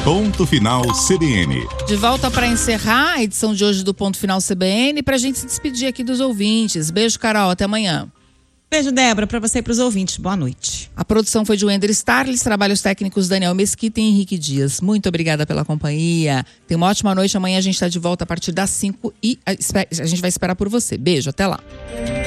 Ponto Final CBN. De volta para encerrar a edição de hoje do Ponto Final CBN, para a gente se despedir aqui dos ouvintes. Beijo, Carol, até amanhã. Beijo, Débora, para você e para os ouvintes. Boa noite. A produção foi de Wender Starles, trabalhos técnicos Daniel Mesquita e Henrique Dias. Muito obrigada pela companhia. Tenha uma ótima noite. Amanhã a gente está de volta a partir das 5 e a gente vai esperar por você. Beijo, até lá.